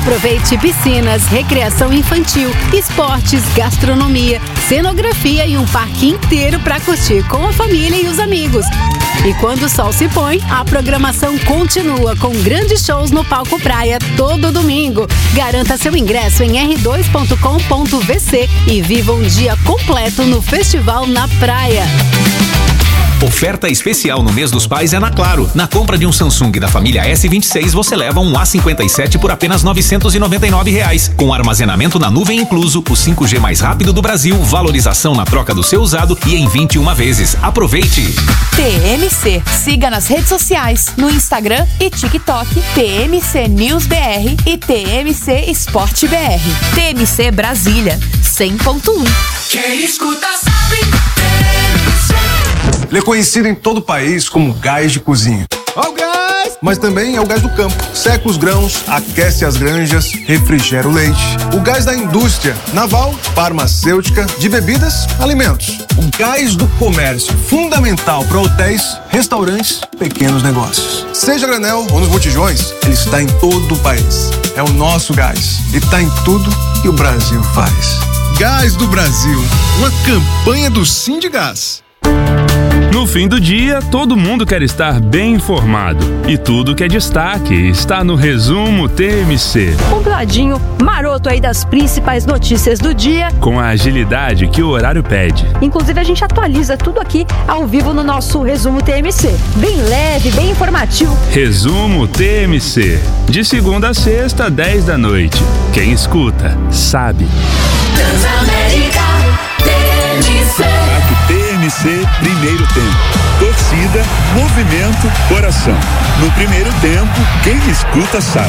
Aproveite piscinas, recreação infantil, esportes, gastronomia, cenografia e um parque inteiro para curtir com a família e os amigos. E quando o sol se põe, a programação continua com grandes shows no Palco Praia todo domingo. Garanta seu ingresso em r2.com.vc e viva um dia completo no Festival na Praia. Oferta especial no mês dos pais é na Claro. Na compra de um Samsung da família S26, você leva um A57 por apenas R$ 999. Com armazenamento na nuvem incluso, o 5G mais rápido do Brasil, valorização na troca do seu usado e em 21 vezes. Aproveite! TMC. Siga nas redes sociais, no Instagram e TikTok, TMC News BR e TMC Esporte BR. TMC Brasília, 100.1. Quem escuta sabe. Ele é conhecido em todo o país como gás de cozinha. Ó o gás! Mas também é o gás do campo. Seca os grãos, aquece as granjas, refrigera o leite. O gás da indústria naval, farmacêutica, de bebidas, alimentos. O gás do comércio, fundamental para hotéis, restaurantes, pequenos negócios. Seja granel ou nos botijões, ele está em todo o país. É o nosso gás e está em tudo que o Brasil faz. Gás do Brasil, uma campanha do Sindigás. No fim do dia, todo mundo quer estar bem informado. E tudo que é destaque está no Resumo TMC. Compladinho, maroto aí das principais notícias do dia. Com a agilidade que o horário pede. Inclusive, a gente atualiza tudo aqui ao vivo no nosso Resumo TMC. Bem leve, bem informativo. Resumo TMC. De segunda a sexta, 10 da noite. Quem escuta, sabe. Transamérica TMC. TMC, primeiro tempo. Torcida, movimento, coração. No primeiro tempo, quem escuta sabe.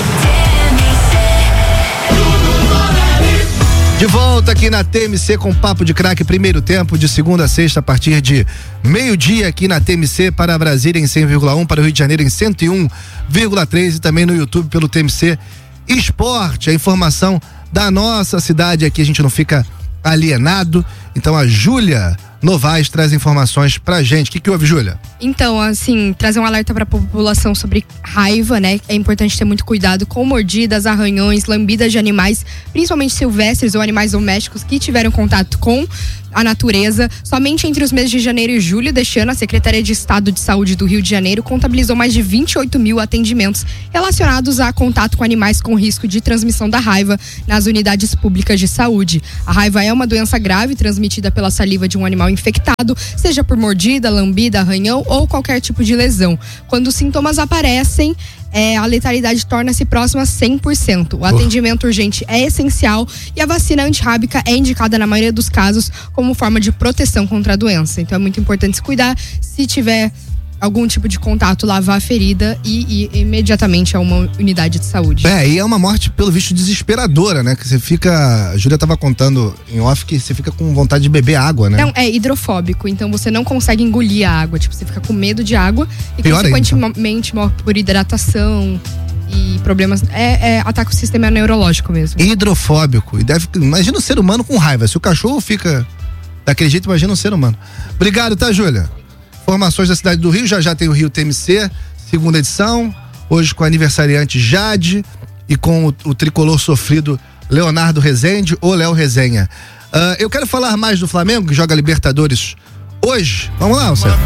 De volta aqui na TMC com Papo de Craque, primeiro tempo, de segunda a sexta, a partir de meio-dia aqui na TMC para Brasília em 100,1, para o Rio de Janeiro em 101,3 e também no YouTube pelo TMC Esporte. A informação da nossa cidade aqui, a gente não fica alienado. Então a Júlia Novaes traz informações pra gente. O que houve, Júlia? Então, assim, trazer um alerta pra população sobre raiva, né? É importante ter muito cuidado com mordidas, arranhões, lambidas de animais, principalmente silvestres ou animais domésticos que tiveram contato com a natureza. Somente entre os meses de janeiro e julho deste ano, a Secretaria de Estado de Saúde do Rio de Janeiro contabilizou mais de 28 mil atendimentos relacionados a contato com animais com risco de transmissão da raiva nas unidades públicas de saúde. A raiva é uma doença grave transmitida pela saliva de um animal infectado, seja por mordida, lambida, arranhão ou qualquer tipo de lesão. Quando os sintomas aparecem, a letalidade torna-se próxima a 100%. O atendimento urgente é essencial e a vacina antirrábica é indicada na maioria dos casos como forma de proteção contra a doença. Então é muito importante se cuidar. Se tiver algum tipo de contato, lavar a ferida e ir imediatamente a uma unidade de saúde. E é uma morte, pelo visto, desesperadora, né? Que você fica... A Júlia tava contando em off que você fica com vontade de beber água, né? Não, é hidrofóbico, então você não consegue engolir a água. Tipo, você fica com medo de água e pior consequentemente morre por hidratação e problemas. Ataca o sistema neurológico mesmo. Hidrofóbico. E imagina o ser humano com raiva. Se o cachorro fica daquele jeito, imagina o ser humano. Obrigado, tá, Júlia? Informações da cidade do Rio, já tem o Rio TMC, segunda edição, hoje com a aniversariante Jade e com o tricolor sofrido Leonardo Rezende ou Léo Resenha. Eu quero falar mais do Flamengo, que joga Libertadores hoje. Vamos lá, Alceu.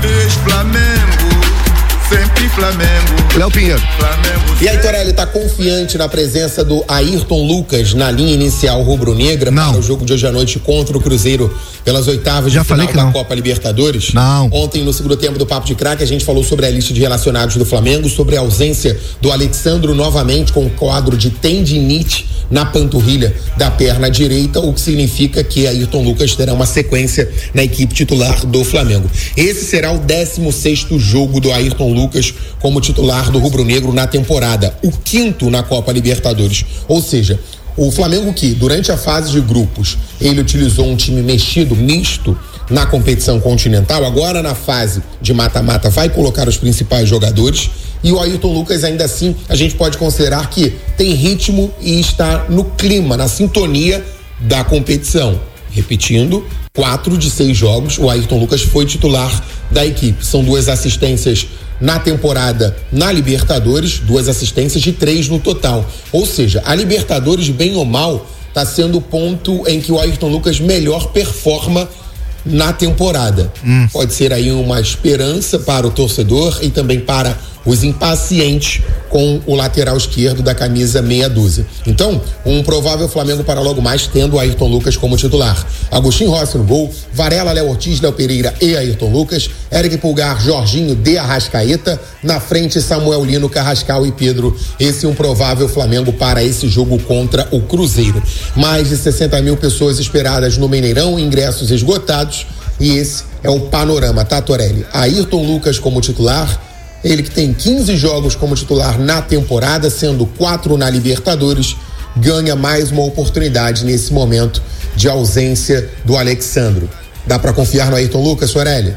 Sempre Flamengo. Léo Pinheiro. E aí, Torelli, tá confiante na presença do Ayrton Lucas na linha inicial rubro-negra para o jogo de hoje à noite contra o Cruzeiro pelas oitavas de final da Copa Libertadores? Não. Ontem, no segundo tempo do Papo de Craque, a gente falou sobre a lista de relacionados do Flamengo, sobre a ausência do Alexandro novamente com um quadro de tendinite na panturrilha da perna direita, o que significa que Ayrton Lucas terá uma sequência na equipe titular do Flamengo. Esse será o 16º jogo do Ayrton Lucas como titular do rubro-negro na temporada, o 5º na Copa Libertadores. Ou seja, o Flamengo, que durante a fase de grupos ele utilizou um time mexido, misto na competição continental, agora na fase de mata-mata vai colocar os principais jogadores. E o Ayrton Lucas, ainda assim, a gente pode considerar que tem ritmo e está no clima, na sintonia da competição. Repetindo, 4 de 6 jogos, o Ayrton Lucas foi titular da equipe. São 2 assistências na temporada na Libertadores, 2 assistências de 3 no total. Ou seja, a Libertadores, bem ou mal, está sendo o ponto em que o Ayrton Lucas melhor performa na temporada. Pode ser aí uma esperança para o torcedor e também para os impacientes com o lateral esquerdo da camisa meia dúzia. Então, um provável Flamengo para logo mais, tendo o Ayrton Lucas como titular. Agostinho Rossi no gol, Varela, Léo Ortiz, Léo Pereira e Ayrton Lucas, Eric Pulgar, Jorginho, De Arrascaeta, na frente Samuel Lino, Carrascal e Pedro. Esse é um provável Flamengo para esse jogo contra o Cruzeiro. Mais de 60 mil pessoas esperadas no Mineirão, ingressos esgotados, e esse é o panorama, tá, Torelli? Ayrton Lucas como titular, ele que tem 15 jogos como titular na temporada, sendo 4 na Libertadores, ganha mais uma oportunidade nesse momento de ausência do Alexandro. Dá pra confiar no Ayrton Lucas, Torelli?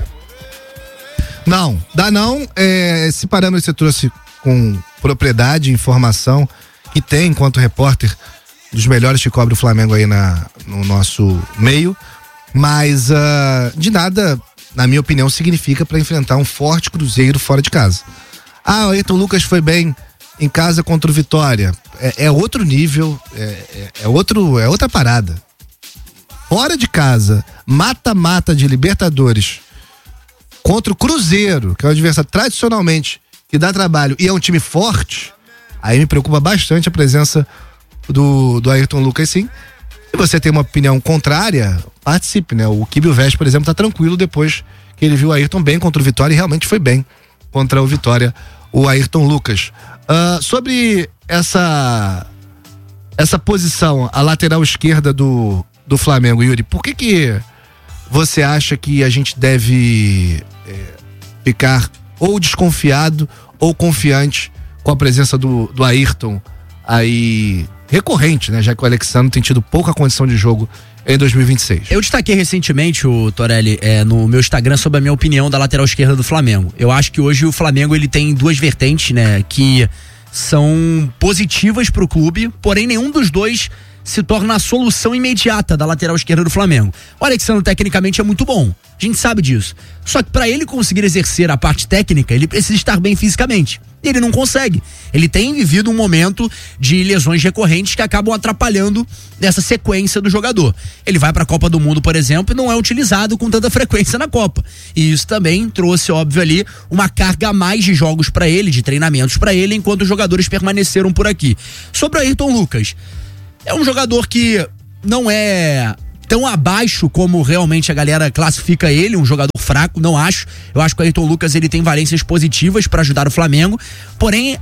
Não, dá não. Esse parâmetro você trouxe com propriedade, informação que tem enquanto repórter dos melhores que cobre o Flamengo aí no nosso meio, mas de nada, na minha opinião, significa para enfrentar um forte Cruzeiro fora de casa. O Ayrton Lucas foi bem em casa contra o Vitória. É outro nível, é outra parada. Fora de casa, mata-mata de Libertadores contra o Cruzeiro, que é um adversário tradicionalmente que dá trabalho e é um time forte, aí me preocupa bastante a presença do Ayrton Lucas, sim. Se você tem uma opinião contrária, participe, né? O Kibio Vest, por exemplo, tá tranquilo depois que ele viu o Ayrton bem contra o Vitória e realmente foi bem contra o Vitória, o Ayrton Lucas. Sobre essa posição, a lateral esquerda do Flamengo, Yuri, por que você acha que a gente deve ficar ou desconfiado ou confiante com a presença do Ayrton aí recorrente, né? Já que o Alexandre tem tido pouca condição de jogo em 2026. Eu destaquei recentemente, Torelli, no meu Instagram sobre a minha opinião da lateral esquerda do Flamengo. Eu acho que hoje o Flamengo ele tem 2 vertentes, né? Que são positivas pro clube, porém nenhum dos dois se torna a solução imediata da lateral esquerda do Flamengo. O Alexandre tecnicamente é muito bom, a gente sabe disso. Só que para ele conseguir exercer a parte técnica, ele precisa estar bem fisicamente. E ele não consegue. Ele tem vivido um momento de lesões recorrentes que acabam atrapalhando essa sequência do jogador. Ele vai para a Copa do Mundo, por exemplo, e não é utilizado com tanta frequência na Copa. E isso também trouxe, óbvio, ali uma carga a mais de jogos para ele, de treinamentos para ele, enquanto os jogadores permaneceram por aqui. Sobre o Ayrton Lucas, é um jogador que não é tão abaixo como realmente a galera classifica ele, um jogador fraco, não acho. Eu acho que o Ayrton Lucas ele tem valências positivas para ajudar o Flamengo, porém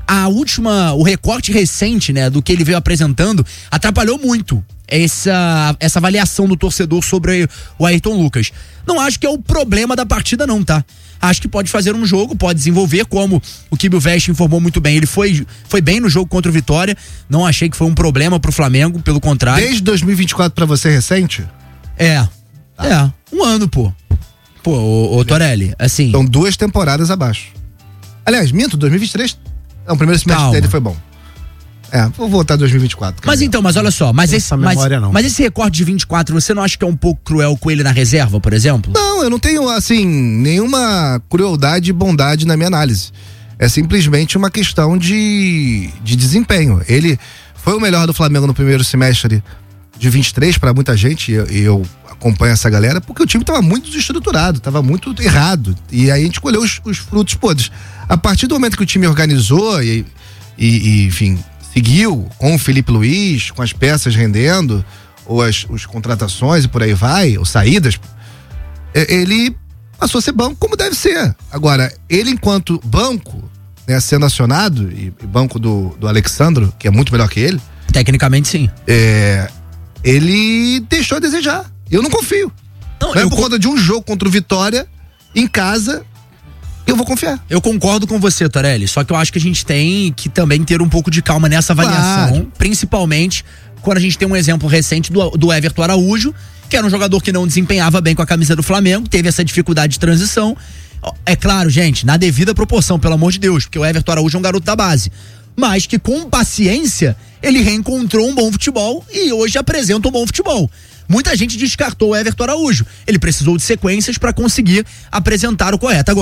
o recorte recente, né, do que ele veio apresentando atrapalhou muito essa avaliação do torcedor sobre o Ayrton Lucas. Não acho que é o problema da partida não, tá? Acho que pode fazer um jogo, pode desenvolver, como o Kibio Vest informou muito bem. Ele foi bem no jogo contra o Vitória. Não achei que foi um problema pro Flamengo, pelo contrário. Desde 2024 pra você é recente? Um ano, pô. Ô Torelli, assim. São 2 temporadas abaixo. Aliás, minto, 2023. O primeiro semestre dele foi bom. Vou voltar 2024. Mas olha só, mas esse recorte de 24, você não acha que é um pouco cruel com ele na reserva, por exemplo? Não, eu não tenho, assim, nenhuma crueldade e bondade na minha análise. É simplesmente uma questão de desempenho. Ele foi o melhor do Flamengo no primeiro semestre de 23 para muita gente, e eu acompanho essa galera, porque o time estava muito desestruturado, estava muito errado. E aí a gente colheu os frutos podres. A partir do momento que o time organizou e enfim, seguiu com o Felipe Luiz, com as peças rendendo, ou as contratações e por aí vai, ou saídas, ele passou a ser banco como deve ser. Agora, ele enquanto banco, né, sendo acionado, e banco do Alexandro, que é muito melhor que ele. Tecnicamente, sim. Ele deixou a desejar. Eu não confio. Não é por conta de um jogo contra o Vitória, em casa, eu vou confiar. Eu concordo com você, Torelli, só que eu acho que a gente tem que também ter um pouco de calma nessa avaliação, claro. Principalmente quando a gente tem um exemplo recente do Everton Araújo, que era um jogador que não desempenhava bem com a camisa do Flamengo, teve essa dificuldade de transição. É claro, gente, na devida proporção, pelo amor de Deus, porque o Everton Araújo é um garoto da base, mas que com paciência ele reencontrou um bom futebol e hoje apresenta um bom futebol. Muita gente descartou o Everton Araújo. Ele precisou de sequências para conseguir apresentar o correto. Agora,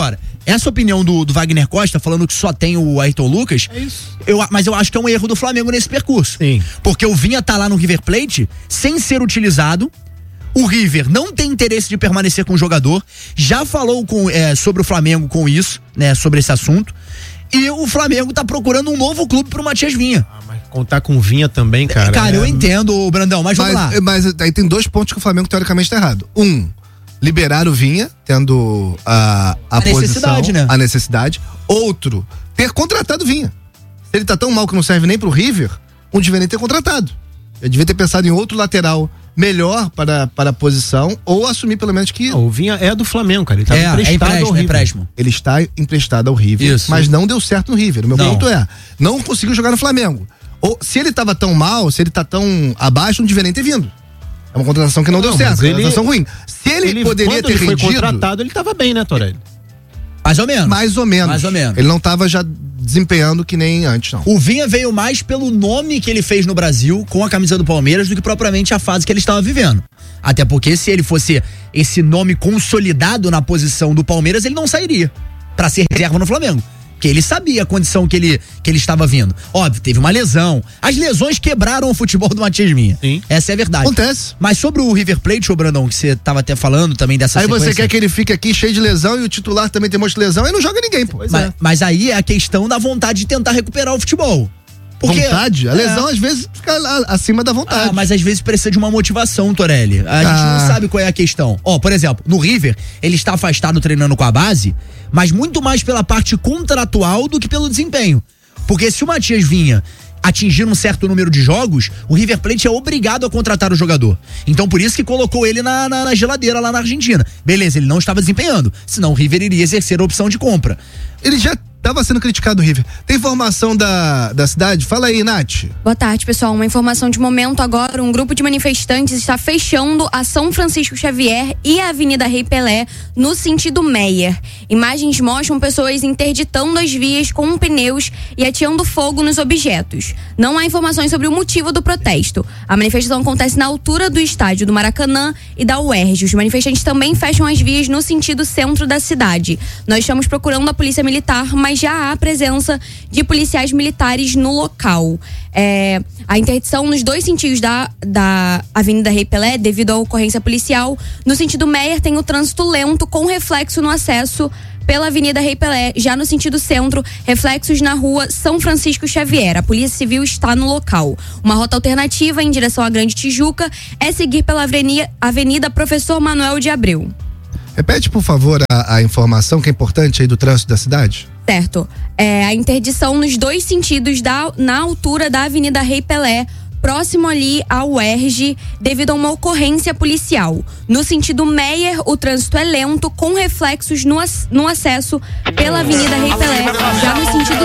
essa opinião do Wagner Costa, falando que só tem o Ayrton Lucas, mas eu acho que é um erro do Flamengo nesse percurso. Sim. Porque o Vinha tá lá no River Plate sem ser utilizado. O River não tem interesse de permanecer com o jogador. Já falou sobre o Flamengo com isso, né? Sobre esse assunto. E o Flamengo tá procurando um novo clube pro Matias Vinha. Mas contar com o Vinha também, cara. Cara, eu entendo, Brandão, mas vamos lá. Mas aí tem 2 pontos que o Flamengo teoricamente tá errado. Liberar o Vinha, tendo a posição, né? a necessidade. Outro, ter contratado o Vinha. Se ele tá tão mal que não serve nem pro River, não devia nem ter contratado. Ele devia ter pensado em outro lateral melhor para a posição, ou assumir pelo menos que... Não, o Vinha é do Flamengo, cara. Ele tá emprestado ao River. Ele está emprestado ao River, mas não deu certo no River. O meu ponto não conseguiu jogar no Flamengo. Ou, se ele tava tão mal, se ele tá tão abaixo, não devia nem ter vindo. É uma contratação que não deu certo, uma contratação ruim. Se ele poderia ter rendido... Quando ele foi contratado, ele tava bem, né, Torelli? Mais ou menos. Mais ou menos. Ele não tava já desempenhando que nem antes, não. O Vinha veio mais pelo nome que ele fez no Brasil com a camisa do Palmeiras do que propriamente a fase que ele estava vivendo. Até porque se ele fosse esse nome consolidado na posição do Palmeiras, ele não sairia pra ser reserva no Flamengo. Porque ele sabia a condição que ele estava vindo. Óbvio, teve uma lesão. As lesões quebraram o futebol do Matias Vinha. Sim. Essa é a verdade. Acontece. Mas sobre o River Plate, ô Brandão, que você tava até falando também dessa sequência... sequência... Aí você quer que ele fique aqui cheio de lesão e o titular também tem um monte de lesão e não joga ninguém, pô. Mas aí é a questão da vontade de tentar recuperar o futebol. Porque, vontade? A lesão às vezes fica acima da vontade. Mas às vezes precisa de uma motivação, Torelli. A gente não sabe qual é a questão. Por exemplo, no River, ele está afastado treinando com a base, mas muito mais pela parte contratual do que pelo desempenho. Porque se o Matias Vinha atingir um certo número de jogos, o River Plate é obrigado a contratar o jogador. Então por isso que colocou ele na geladeira lá na Argentina. Beleza, ele não estava desempenhando, senão o River iria exercer a opção de compra. Ele já estava sendo criticado, o River. Tem informação da cidade? Fala aí, Nath. Boa tarde, pessoal. Uma informação de momento agora. Um grupo de manifestantes está fechando a São Francisco Xavier e a Avenida Rei Pelé no sentido Meyer. Imagens mostram pessoas interditando as vias com pneus e ateando fogo nos objetos. Não há informações sobre o motivo do protesto. A manifestação acontece na altura do estádio do Maracanã e da UERJ. Os manifestantes também fecham as vias no sentido centro da cidade. Nós estamos procurando a polícia militar, mas já há presença de policiais militares no local. A interdição nos 2 sentidos da Avenida Rei Pelé, devido à ocorrência policial. No sentido Meyer tem o trânsito lento com reflexo no acesso pela Avenida Rei Pelé. Já no sentido centro, reflexos na rua São Francisco Xavier. A Polícia Civil está no local. Uma rota alternativa em direção à Grande Tijuca é seguir pela Avenida Professor Manuel de Abreu. Repete, por favor, a informação que é importante aí do trânsito da cidade. Certo. A interdição nos 2 sentidos na altura da Avenida Rei Pelé, próximo ali ao UERJ, devido a uma ocorrência policial. No sentido Meyer, o trânsito é lento, com reflexos no acesso pela Avenida Rei Pelé. Já no sentido...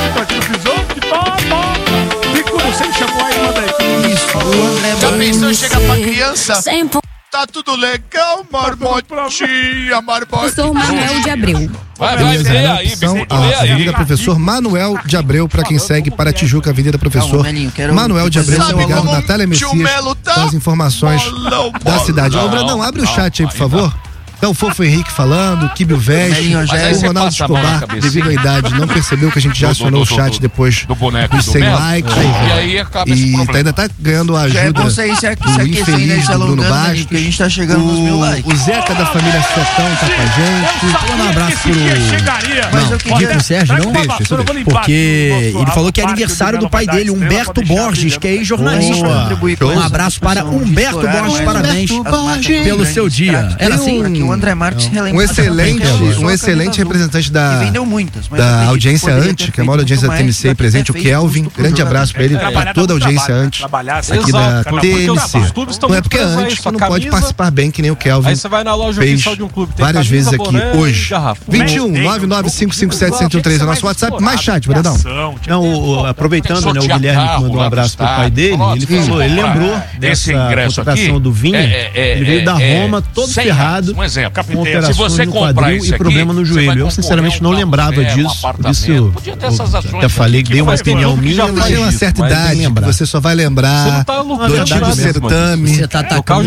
Você chamou aí, manda aí. Isso. Já pensou, chega pra criança... Tá tudo legal, marmotinha, marmotinha. Professor Manuel de Abreu. Vai ver aí, Vicente. Avenida Professor Manuel de Abreu, pra quem segue para Tijuca, Avenida Professor Manuel de Abreu. Obrigado, Natália Messias, com as informações da cidade. Ô, Brandão, abre o chat aí, por favor. Então, o Fofo Henrique falando, Kibio Veste, o Ronaldo Escobar, devido à idade, não percebeu que a gente já acionou o chat depois dos 100 likes. E ainda tá ganhando a ajuda do infeliz do Bruno Bastos. A gente tá chegando nos 1000 likes. O Zeca da família Setão tá com a gente. Um abraço pro... Não, pro Sérgio, não? Deixa, porque ele falou que é aniversário do pai dele, Humberto Borges, que é ex-jornalista. Um abraço para Humberto Borges, parabéns pelo seu dia. Era assim... O André Marques um excelente representante da audiência anti, que é a maior audiência da TMC presente, o Kelvin. Grande abraço pra ele, pra toda a audiência anti aqui da TMC. Não é porque é anti que não pode participar bem que nem o Kelvin fez várias vezes aqui hoje. 21 995571013 é o nosso WhatsApp, mais chat, Brandão. Não, aproveitando, né, o Guilherme que mandou um abraço pro pai dele, ele falou, ele lembrou dessa contratação do Vinha, ele veio da Roma todo ferrado. exemplo, se você comprar isso aqui, e problema no joelho. Eu sinceramente não lembrava disso. Por isso, até falei que dei uma opinião minha. Mas tem uma certa idade que você só vai lembrar do antigo certame. Você tá atacando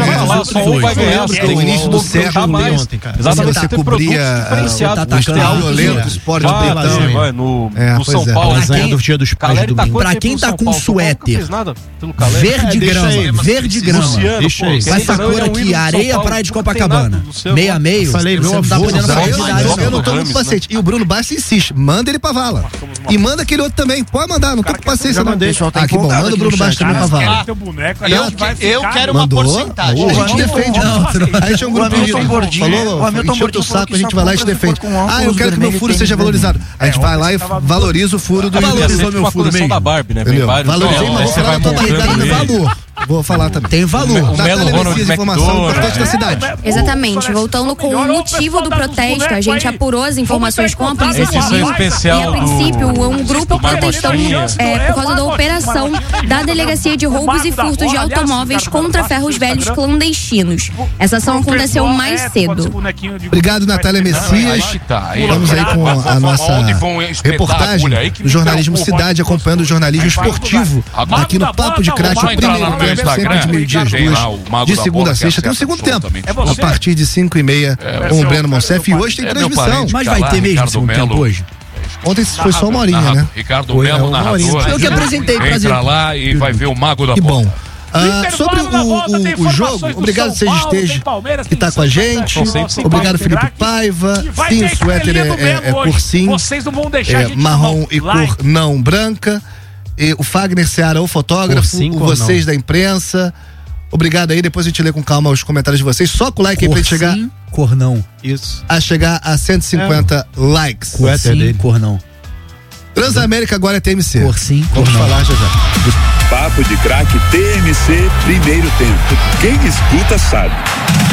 do início do século. Exatamente. Você cobria o violento esporte no São Paulo. Do Dia dos Pais de domingo. Pra quem tá com suéter verde grama, vai Sakura aqui, areia, praia de Copacabana, meio. Falei, você não tá podendo falar de idade, eu não tô muito paciente. E o Bruno Bassi insiste, manda ele pra vala. E manda aquele outro também, pode mandar, não tô com paciência não. Ah, que bom, manda o Bruno Bassi também pra vala. Eu quero uma porcentagem. A gente defende. A gente é um grupo unido. Falou, encheu teu saco, a gente vai lá e te defende. Ah, eu quero que meu furo seja valorizado. A gente vai lá e valoriza o furo do valorizou meu furo mesmo. Da Barbie, né? Valorizei, mas vou falar da tua barrigada no valor. Vou falar também. Tem valor. Natália Messias, informação importante da cidade. Exatamente. Voltando com o motivo do protesto, a gente apurou as informações com a Polícia Civil. E, a princípio, um grupo protestando por causa da operação da Delegacia de Roubos e Furtos de Automóveis contra ferros velhos clandestinos. Essa ação aconteceu mais cedo. Obrigado, Natália Messias. Vamos aí com a nossa reportagem do jornalismo Cidade, acompanhando o jornalismo esportivo aqui no Papo de Crack, o primeiro tempo, sempre de meio-dia às 2, de segunda a sexta. Tem o segundo tempo, a partir de 5h30, com o Breno Monsef. E hoje tem transmissão. Mas vai ter mesmo segundo tempo hoje? Ontem foi só uma horinha, né? Ricardo Melo, narrador. Eu que apresentei, entra lá e vai ver o Mago da Bola. Que bom. Sobre o jogo, obrigado Seja Esteja que tá com a gente. Obrigado Felipe Paiva. Sim, o suéter é cor sim, marrom e cor não branca. O Fagner Seara, o fotógrafo, vocês da imprensa. Obrigado aí, depois a gente lê com calma os comentários de vocês. Só com o like aí pra gente chegar. Cor não. Isso. A chegar a 150 likes. Cor sim, cor não. Transamérica agora é TMC. Cor sim, vamos falar já. Papo de Crack TMC, primeiro tempo. Quem escuta sabe.